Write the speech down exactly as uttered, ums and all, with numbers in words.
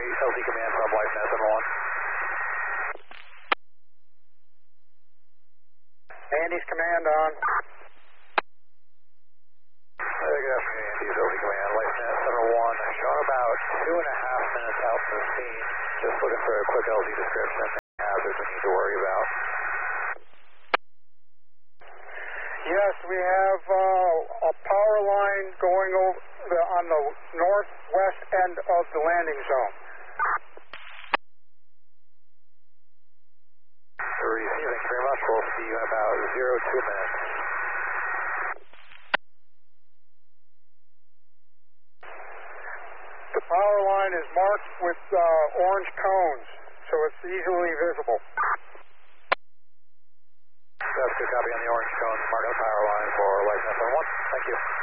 L Z Command from LifeNet seven one. Andy's Command on. Uh, good afternoon, Andy's L Z Command, LifeNet seven one. Showing about two and a half minutes out from the scene. Just looking for a quick L Z description. Hazards we need to worry about. Yes, we have uh, a power line going over the, on the northwest end of the landing zone. Receive, thank you very much. We'll see you in about zero two minutes. The power line is marked with uh, orange cones, so it's easily visible. That's a good copy on the orange cones, marking the power line for LifeNet seven one. Thank you.